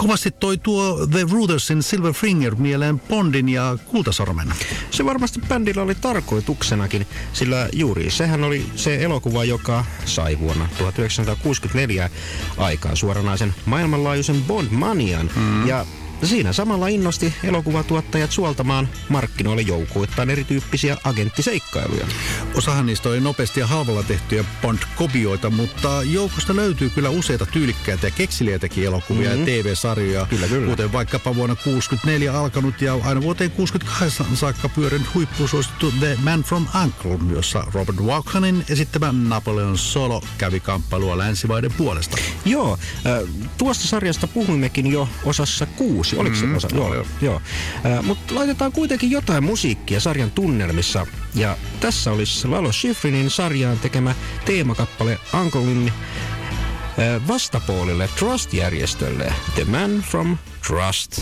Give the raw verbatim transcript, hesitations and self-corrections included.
kovasti toi tuo The Ruthersin Silver Finger mieleen Bondin ja Kultasormen. Se varmasti bändillä oli tarkoituksenakin, sillä juuri sehän oli se elokuva, joka sai vuonna tuhatyhdeksänsataakuusikymmentäneljä aikaan suoranaisen maailmanlaajuisen Bond-manian. Mm. Ja siinä samalla innosti elokuvatuottajat suoltamaan markkinoille joukoittain erityyppisiä agenttiseikkailuja. Osahan niistä oli nopeasti ja halvalla tehtyjä Bond-kopioita, mutta joukosta löytyy kyllä useita tyylikkäitä ja kekseliäitäkin elokuvia mm-hmm. ja T V-sarjoja, kyllä, kyllä. kuten vaikkapa vuonna kuusikymmentäneljä alkanut ja aina vuoteen kuusikymmentäkahdeksan saakka pyörinyt huippusuosittu The Man from U N C L E, jossa Robert Vaughanin esittämä Napoleon Solo kävi kamppailua länsimaiden puolesta. Joo, äh, tuosta sarjasta puhuimmekin jo osassa kuusi. Oliko se osa? Mm, joo, joo. joo. Äh, mutta laitetaan kuitenkin jotain musiikkia sarjan tunnelmissa. Ja tässä olisi Lalo Schifrinin sarjaan tekemä teemakappale Unclein äh, vastapuolelle Trust-järjestölle. The Man from Trust.